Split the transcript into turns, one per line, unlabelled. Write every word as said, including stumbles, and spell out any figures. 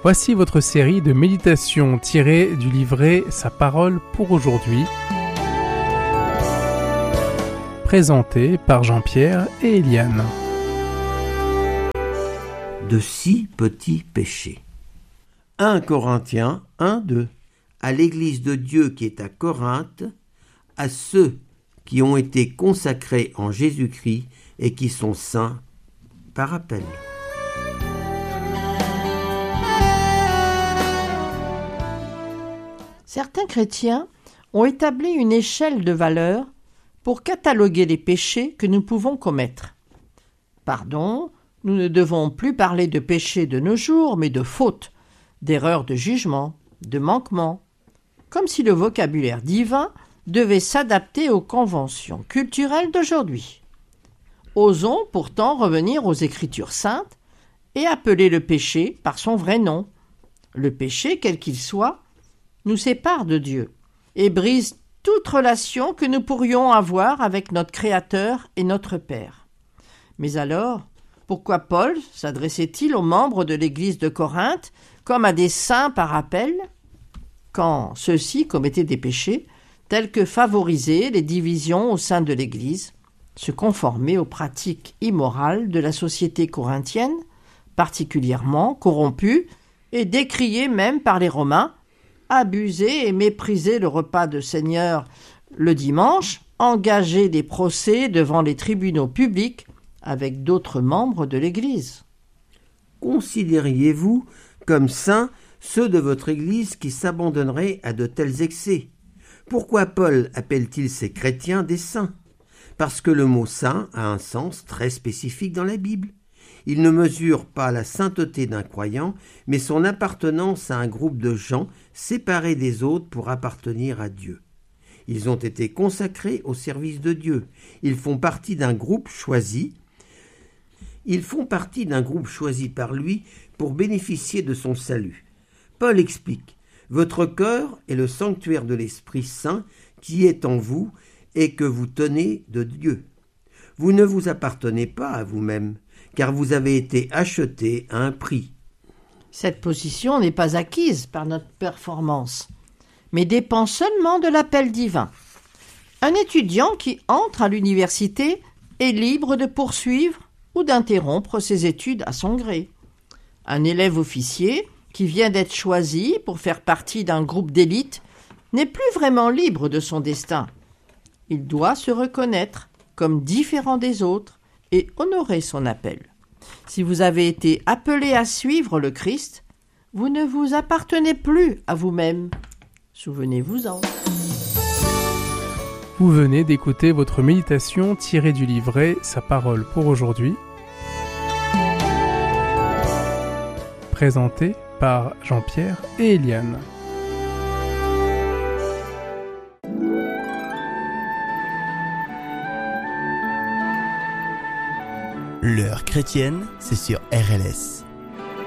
Voici votre série de méditations tirées du livret Sa parole pour aujourd'hui, présentée par Jean-Pierre et Eliane.
De six petits péchés. un Corinthiens un deux. À l'Église de Dieu qui est à Corinthe, à ceux qui ont été consacrés en Jésus-Christ et qui sont saints, par appel.
Certains chrétiens ont établi une échelle de valeurs pour cataloguer les péchés que nous pouvons commettre. Pardon, nous ne devons plus parler de péchés de nos jours, mais de fautes, d'erreurs de jugement, de manquements, comme si le vocabulaire divin devait s'adapter aux conventions culturelles d'aujourd'hui. Osons pourtant revenir aux Écritures saintes et appeler le péché par son vrai nom. Le péché, quel qu'il soit, nous sépare de Dieu et brise toute relation que nous pourrions avoir avec notre Créateur et notre Père. Mais alors, pourquoi Paul s'adressait-il aux membres de l'Église de Corinthe comme à des saints par appel, quand ceux-ci commettaient des péchés tels que favoriser les divisions au sein de l'Église, se conformer aux pratiques immorales de la société corinthienne, particulièrement corrompue et décriée même par les Romains, abuser et mépriser le repas de Seigneur le dimanche, engager des procès devant les tribunaux publics avec d'autres membres de l'Église.
Considériez-vous comme saints ceux de votre Église qui s'abandonneraient à de tels excès? Pourquoi Paul appelle-t-il ces chrétiens des saints? Parce que le mot saint a un sens très spécifique dans la Bible. Il ne mesure pas la sainteté d'un croyant, mais son appartenance à un groupe de gens séparés des autres pour appartenir à Dieu. Ils ont été consacrés au service de Dieu. Ils font partie d'un groupe choisi. Ils font partie d'un groupe choisi par lui pour bénéficier de son salut. Paul explique: votre cœur est le sanctuaire de l'Esprit Saint qui est en vous et que vous tenez de Dieu. Vous ne vous appartenez pas à vous-même, car vous avez été achetés à un prix.
Cette position n'est pas acquise par notre performance, mais dépend seulement de l'appel divin. Un étudiant qui entre à l'université est libre de poursuivre ou d'interrompre ses études à son gré. Un élève officier qui vient d'être choisi pour faire partie d'un groupe d'élite n'est plus vraiment libre de son destin. Il doit se reconnaître comme différent des autres et honorer son appel. Si vous avez été appelé à suivre le Christ, vous ne vous appartenez plus à vous-même. Souvenez-vous-en.
Vous venez d'écouter votre méditation tirée du livret Sa parole pour aujourd'hui, présentée par Jean-Pierre et Eliane.
L'heure chrétienne, c'est sur R L S.